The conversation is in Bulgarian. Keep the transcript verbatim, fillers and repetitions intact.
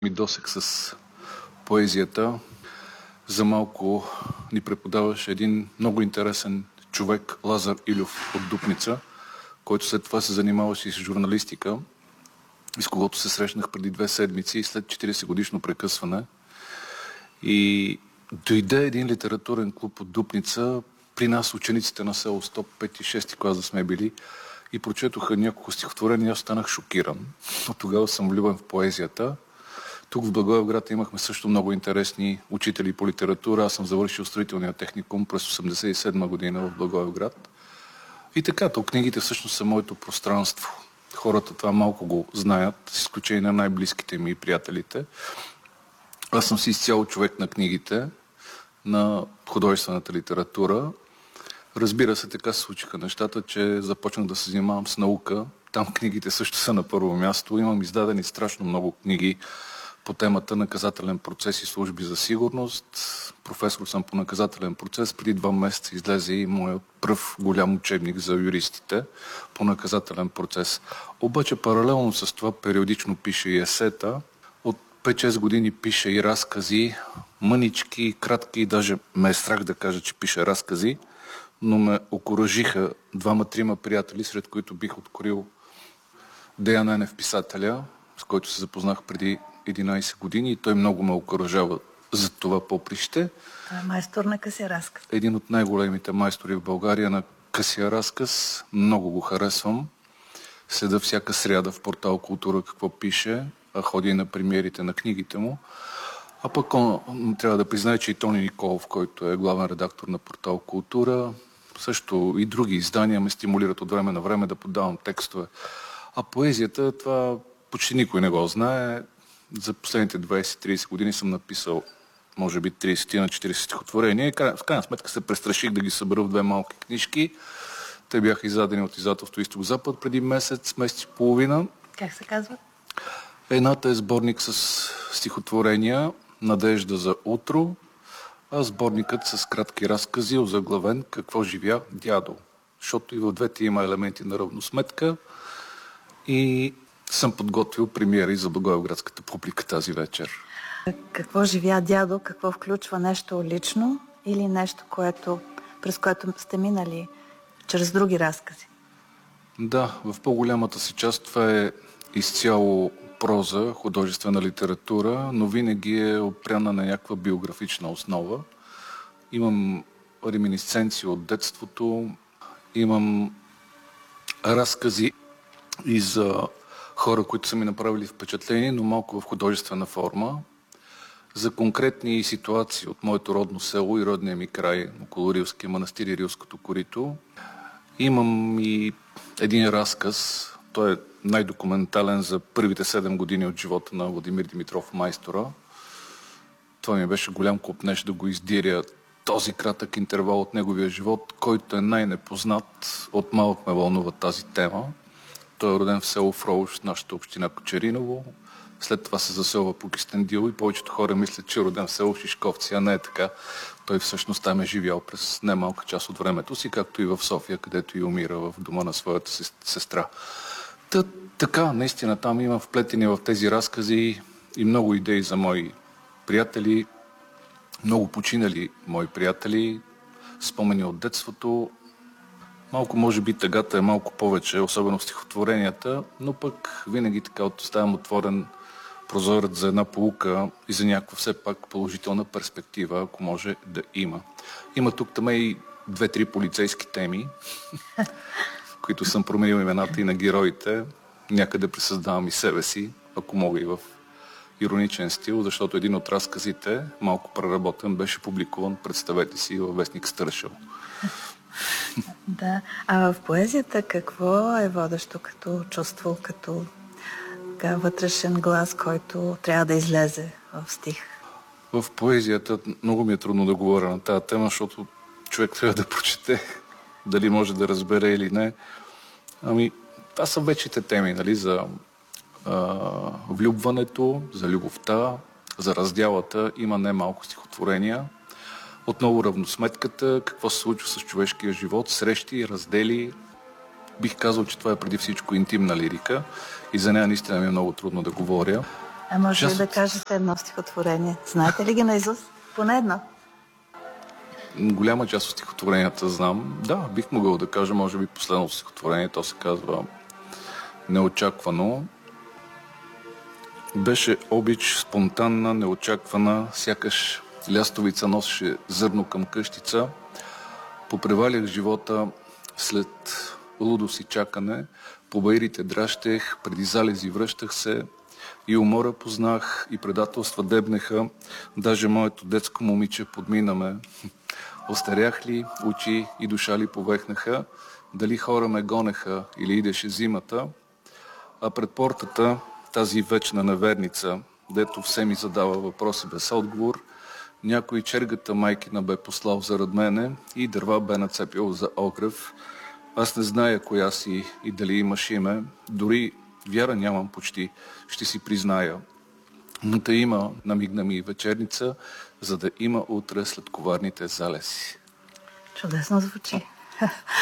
ми досег с поезията. За малко ни преподаваше един много интересен човек, Лазар Илюв от Дупница, който след това се занимаваше и с журналистика, и с когото се срещнах преди две седмици и след четиридесет годишно прекъсване. И дойде един литературен клуб от Дупница при нас, учениците на село сто пети и шести клас да сме били, и прочетоха няколко стихотворения. Аз станах шокиран. От тогава съм влюбен в поезията. Тук в Благоевград имахме също много интересни учители по литература. Аз съм завършил строителния техникум през осемдесет и седма година в Благоевград. И така, то книгите всъщност са моето пространство. Хората това малко го знаят, с изключение на най-близките ми и приятелите. Аз съм си изцяло човек на книгите, на художествената литература. Разбира се, така се случиха нещата, че започнах да се занимавам с наука. Там книгите също са на първо място. Имам издадени страшно много книги по темата наказателен процес и служби за сигурност. Професор съм по наказателен процес. Преди два месеца излезе и моят пръв голям учебник за юристите по наказателен процес. Обаче паралелно с това периодично пише и есета. От пет-шест години пише и разкази, мънички, кратки, даже ме е страх да кажа, че пише разкази, но ме окуражиха двама-трима приятели, сред които бих открил Деян Енев, писателя, с който се запознах преди единайсет години, и той много ме окуражава за това поприще. Това е майстор на късия разказ. Един от най-големите майстори в България на късия разказ. Много го харесвам. Следа всяка сряда в портал Култура какво пише, а ходи и на премиерите на книгите му. А пък он, трябва да призная, че и Тони Николов, който е главен редактор на портал Култура, също и други издания ме стимулират от време на време да подавам текстове. А поезията, това почти никой не го знае. За последните двайсет-трийсет години съм написал може би трийсет на четирийсет стихотворения и в крайна сметка се престраших да ги събера в две малки книжки. Те бяха издадени от издателство Изток-Запад преди месец, месец и половина. Как се казва? Едната е сборник с стихотворения "Надежда за утро", а сборникът с кратки разкази, озаглавен "Какво живя дядо", защото и в двете има елементи на равносметка. И съм подготвил премиери за благоевградската публика тази вечер. Какво живя дядо? Какво включва нещо лично или нещо, което, през което сте минали чрез други разкази? Да, в по-голямата си част това е изцяло проза, художествена литература, но винаги е опряна на някаква биографична основа. Имам реминисценции от детството, имам разкази и за хора, които са ми направили впечатление, но малко в художествена форма, за конкретни ситуации от моето родно село и родния ми край, около Рилския манастир и Рилското корито. Имам и един разказ, той е най-документален, за първите седем години от живота на Владимир Димитров, майстора. Това ми беше голям копнеж да го издиря този кратък интервал от неговия живот, който е най-непознат. От малък ме вълнува тази тема. Той е роден в село Фролш, нашата община Кочериново. След това се заселва по Кюстендил и повечето хора мислят, че е роден в село Шишковци, а не е така. Той всъщност там е живял през немалка част от времето си, както и в София, където и умира в дома на своята сестра. Та, така, наистина там има вплетени в тези разкази и много идеи за мои приятели, много починали мои приятели, спомени от детството. Малко, може би, тъгата е малко повече, особено в стихотворенията, но пък винаги така оставям отворен прозорец за една поука и за някаква все пак положителна перспектива, ако може да има. Има тук там и две-три полицейски теми, в които съм променил имената и на героите. Някъде присъздавам и себе си, ако мога и в ироничен стил, защото един от разказите, малко преработен, беше публикуван, представете си, във вестник Стършел. Да. А в поезията какво е водещо като чувство, като така, вътрешен глас, който трябва да излезе в стих? В поезията много ми е трудно да говоря на тази тема, защото човек трябва да прочете, дали може да разбере или не. Ами, това са вечните теми, нали, за а, влюбването, за любовта, за раздялата. Има немалко стихотворения. Отново равносметката, какво се случва с човешкия живот, срещи, раздели. Бих казал, че това е преди всичко интимна лирика и за нея наистина ми е много трудно да говоря. А може Част ли да от- кажете едно стихотворение? Знаете ли ги наизуст? Поне едно. Голяма част от стихотворенията знам. Да, бих могъл да кажа, може би последното стихотворение, то се казва Неочаквано. Беше обич спонтанна, неочаквана, сякаш лястовица носеше зърно към къщица. Попревалях живота след лудост и чакане, по баирите дращех, преди залези връщах се, и умора познах, и предателства дебнеха, даже моето детско момиче подмина ме. Остарях ли, очи и душа ли повехнаха, дали хора ме гонеха или идеше зимата, а пред портата тази вечна неверница, дето все ми задава въпроси без отговор, някой чергата майкина бе послал зарад мене и дърва бе нацепил за огрев. Аз не зная коя си и дали имаш име, дори вяра нямам почти, ще си призная. Но те има, намигна ми вечерница, за да има утре след коварните залеси. Чудесно звучи.